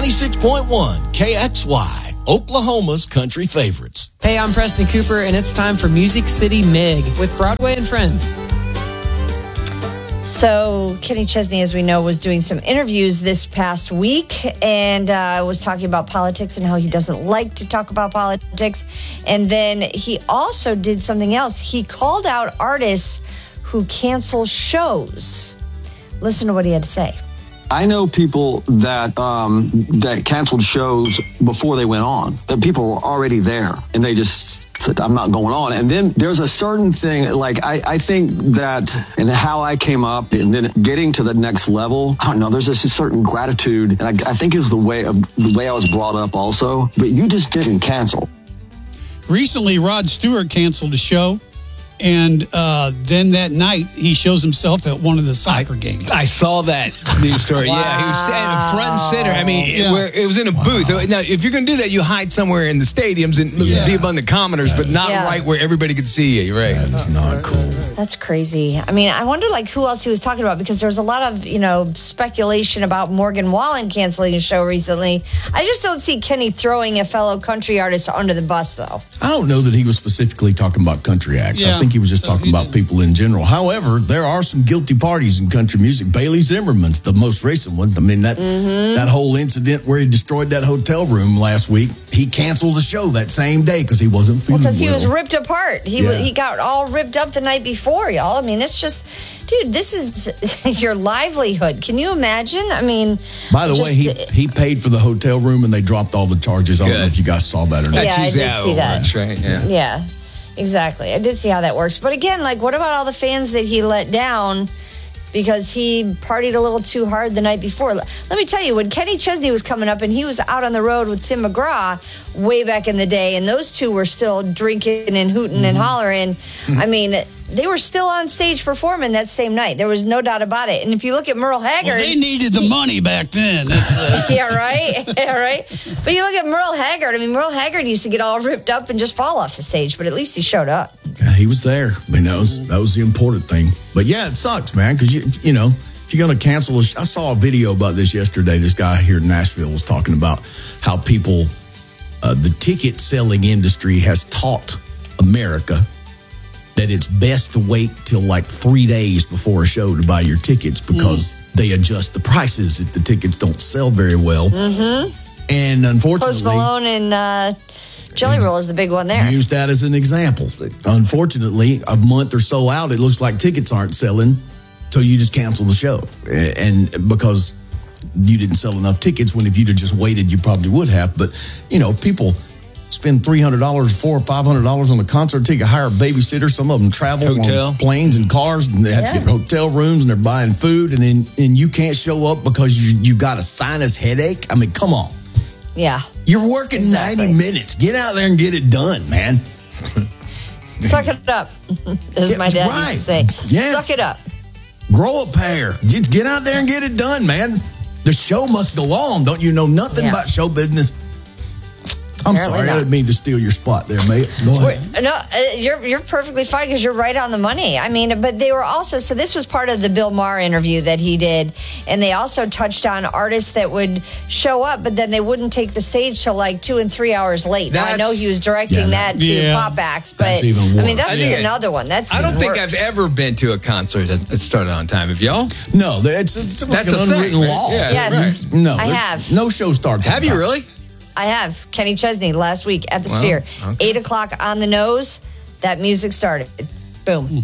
96.1 KXY, Oklahoma's country favorites. Hey, I'm Preston Cooper, and it's time for Music City MIG with Broadway and Friends. So Kenny Chesney, as we know, was doing some interviews this past week and was talking about politics and how he doesn't like to talk about politics. And then he also did something else. He called out artists who cancel shows. Listen to what he had to say. I know people that that canceled shows before they went on. That people were already there, and they just said, "I'm not going on." And then there's a certain thing, like I think that, and how I came up, and then getting to the next level. I don't know. There's just a certain gratitude, and I think it's the way I was brought up, also. But you just didn't cancel. Recently, Rod Stewart canceled a show. And then that night, he shows himself at one of the soccer games. I saw that news story. Wow. Yeah, he was standing front and center. I mean, where it was in a booth. Now, if you're going to do that, you hide somewhere in the stadiums and be among the commoners, but not right where everybody could see you. Right? That is not cool. That's crazy. I mean, I wonder who else he was talking about, because there was a lot of, speculation about Morgan Wallen canceling a show recently. I just don't see Kenny throwing a fellow country artist under the bus, though. I don't know that he was specifically talking about country acts. I think he was just talking about people in general. However, there are some guilty parties in country music. Bailey Zimmerman's the most recent one. I mean, that whole incident where he destroyed that hotel room last week, he canceled the show that same day because he wasn't feeling well. Because he was ripped apart. He got all ripped up the night before, y'all. I mean, that's just... Dude, this is your livelihood. Can you imagine? I mean... By the way, he paid for the hotel room and they dropped all the charges. I don't know if you guys saw that or not. Yeah, I did see that. Works, right? Yeah, exactly. I did see how that works. But again, what about all the fans that he let down because he partied a little too hard the night before? Let me tell you, when Kenny Chesney was coming up and he was out on the road with Tim McGraw way back in the day, and those two were still drinking and hooting and hollering, I mean... They were still on stage performing that same night. There was no doubt about it. And if you look at Merle Haggard... Well, they needed the money back then. That's, yeah, right? Yeah, right? But you look at Merle Haggard. I mean, Merle Haggard used to get all ripped up and just fall off the stage, but at least he showed up. Yeah, he was there. I mean, that was the important thing. But yeah, it sucks, man, because, if you're going to cancel... I saw a video about this yesterday. This guy here in Nashville was talking about how people... the ticket selling industry has taught America that it's best to wait till 3 days before a show to buy your tickets because they adjust the prices if the tickets don't sell very well. Mm-hmm. And unfortunately... Post Malone and Jelly Roll is the big one there. Use that as an example. Unfortunately, a month or so out, it looks like tickets aren't selling, so you just cancel the show. And because you didn't sell enough tickets, when if you'd have just waited, you probably would have. But, people... spend $300, $400 or $500 on a concert ticket, hire a babysitter. Some of them travel on planes and cars, and they have to get hotel rooms, and they're buying food, and you can't show up because you got a sinus headache. I mean, come on. Yeah. You're working 90 minutes. Get out there and get it done, man. Suck it up, as my dad used to say. Yes. Suck it up. Grow a pair. Just get out there and get it done, man. The show must go on. Don't you know nothing about show business? I'm sorry, I didn't mean to steal your spot there, mate. Go ahead. No, you're perfectly fine because you're right on the money. I mean, but they were also, so this was part of the Bill Maher interview that he did, and they also touched on artists that would show up, but then they wouldn't take the stage till 2 and 3 hours late. Now, I know he was directing that to pop acts, but that's even worse. I mean, that's another one. I don't think I've ever been to a concert that started on time. Have y'all? No, it's like an unwritten law. Yeah, yes, right. No, I have. No show starts on time. Have you really? I have. Kenny Chesney last week at the Sphere. Okay. 8 o'clock on the nose, that music started. Boom.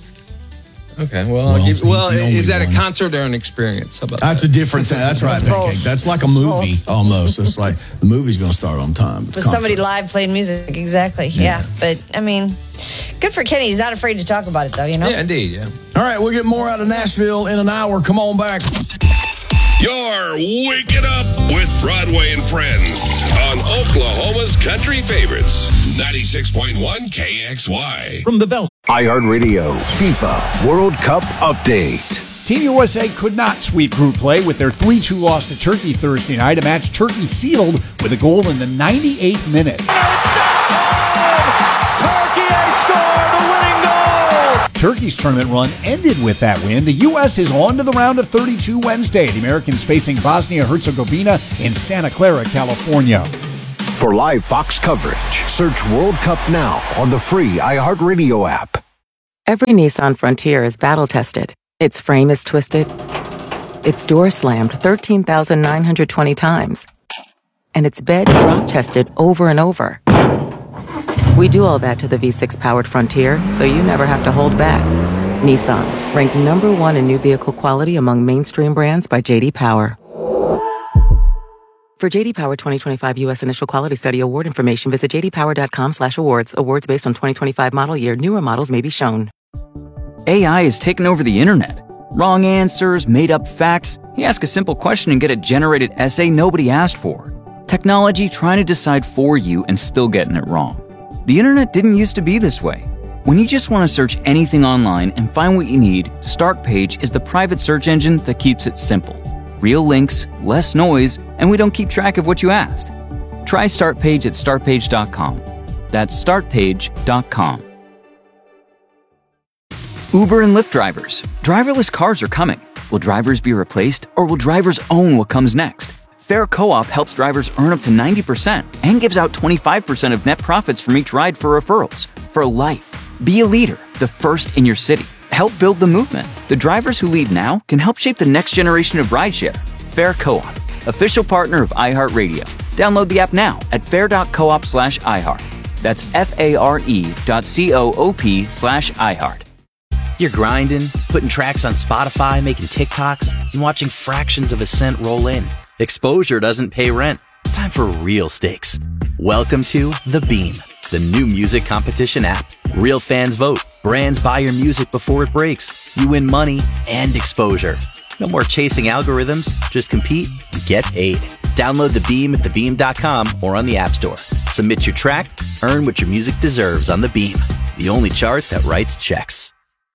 Okay, well is that a concert or an experience? How about that's a different thing. That's right, Pancake. That's like a movie almost. It's like the movie's going to start on time. With somebody live playing music, exactly. Yeah. But, I mean, good for Kenny. He's not afraid to talk about it, though, Yeah, indeed, yeah. All right, we'll get more out of Nashville in an hour. Come on back. You're waking up with Broadway and Friends on Oklahoma's country favorites, 96.1 KXY. From the Velvet iHeartRadio FIFA World Cup Update. Team USA could not sweep group play with their 3-2 loss to Turkey Thursday night, a match Turkey sealed with a goal in the 98th minute. Turkey has scored the winning goal! Turkey's tournament run ended with that win. The U.S. is on to the round of 32 Wednesday. The Americans facing Bosnia-Herzegovina in Santa Clara, California. For live Fox coverage, search World Cup now on the free iHeartRadio app. Every Nissan Frontier is battle-tested. Its frame is twisted. Its door slammed 13,920 times. And its bed drop-tested over and over. We do all that to the V6-powered Frontier, so you never have to hold back. Nissan, ranked number 1 in new vehicle quality among mainstream brands by J.D. Power. For J.D. Power 2025 U.S. Initial Quality Study Award information, visit jdpower.com/awards. Awards based on 2025 model year. Newer models may be shown. AI has taken over the internet. Wrong answers, made-up facts. You ask a simple question and get a generated essay nobody asked for. Technology trying to decide for you and still getting it wrong. The internet didn't used to be this way. When you just want to search anything online and find what you need, Startpage is the private search engine that keeps it simple. Real links, less noise, and we don't keep track of what you asked. Try Startpage at startpage.com. That's startpage.com. Uber and Lyft drivers. Driverless cars are coming. Will drivers be replaced, or will drivers own what comes next? Fair Co-op helps drivers earn up to 90% and gives out 25% of net profits from each ride for referrals. For life. Be a leader, the first in your city. Help build the movement. The drivers who lead now can help shape the next generation of rideshare. Fair Co-op, official partner of iHeartRadio. Download the app now at fair.coop/iHeart. That's FARE.coop/iHeart. You're grinding, putting tracks on Spotify, making TikToks, and watching fractions of a cent roll in. Exposure doesn't pay rent. It's time for real stakes. Welcome to The Beam, the new music competition app. Real fans vote. Brands buy your music before it breaks. You win money and exposure. No more chasing algorithms. Just compete and get paid. Download The Beam at thebeam.com or on the App Store. Submit your track, earn what your music deserves on The Beam, the only chart that writes checks.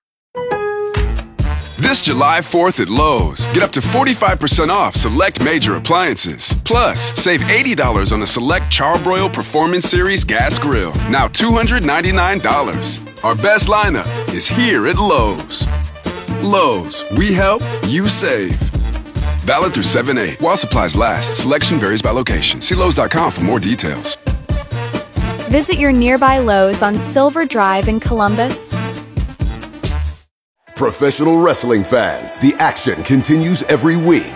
This July 4th at Lowe's, get up to 45% off select major appliances. Plus, save $80 on a select Charbroil Performance Series gas grill, now $299. Our best lineup is here at Lowe's. Lowe's, we help, you save. Valid through 7/8. While supplies last, selection varies by location. See Lowes.com for more details. Visit your nearby Lowe's on Silver Drive in Columbus. Professional wrestling fans, the action continues every week.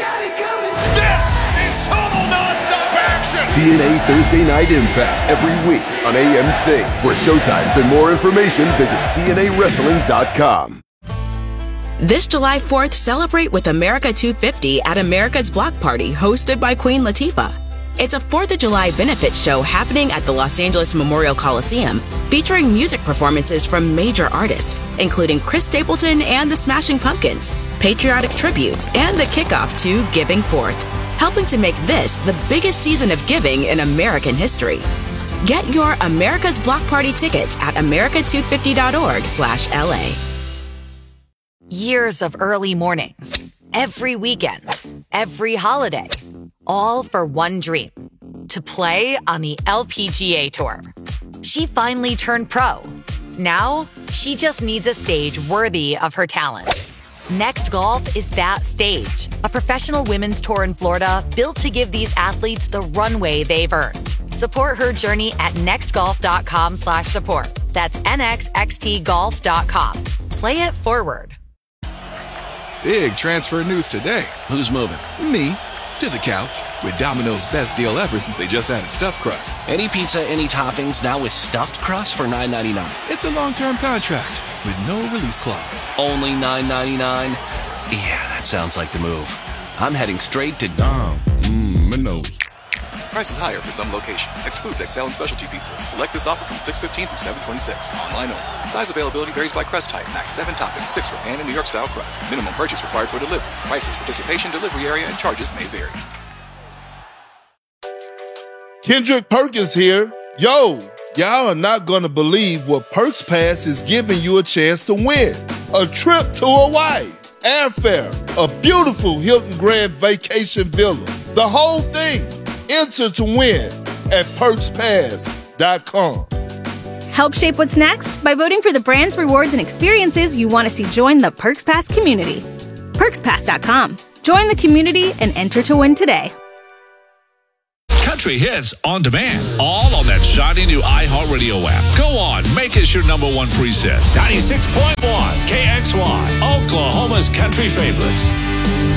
This is total nonstop action! TNA Thursday Night Impact every week on AMC. For showtimes and more information, visit TNAWrestling.com. This July 4th, celebrate with America 250 at America's Block Party, hosted by Queen Latifah. It's a 4th of July benefit show happening at the Los Angeles Memorial Coliseum, featuring music performances from major artists, including Chris Stapleton and the Smashing Pumpkins, patriotic tributes, and the kickoff to Giving Forth, helping to make this the biggest season of giving in American history. Get your America's Block Party tickets at america250.org/LA. Years of early mornings, every weekend, every holiday, all for one dream, to play on the LPGA Tour. She finally turned pro. Now, she just needs a stage worthy of her talent. Next Golf is that stage, a professional women's tour in Florida built to give these athletes the runway they've earned. Support her journey at nextgolf.com/support. That's nxxtgolf.com. Play it forward. Big transfer news today. Who's moving? Me. To the couch. With Domino's best deal ever since they just added stuffed crust. Any pizza, any toppings, now with stuffed crust for $9.99. It's a long-term contract with no release clause. Only $9.99? Yeah, that sounds like the move. I'm heading straight to Domino's. Prices higher for some locations. Excludes XL and specialty pizzas. Select this offer from 6/15 through 7/26. Online only. Size availability varies by crust type. Max 7 toppings, 6 for pan and New York style crust. Minimum purchase required for delivery. Prices, participation, delivery area, and charges may vary. Kendrick Perkins here. Yo, y'all are not going to believe what Perks Pass is giving you a chance to win. A trip to Hawaii, airfare, a beautiful Hilton Grand Vacation Villa. The whole thing. Enter to win at PerksPass.com. Help shape what's next by voting for the brands, rewards, and experiences you want to see join the Perks Pass community. PerksPass.com. Join the community and enter to win today. Country hits on demand, all on that shiny new iHeartRadio app. Go on, make us your number one preset. 96.1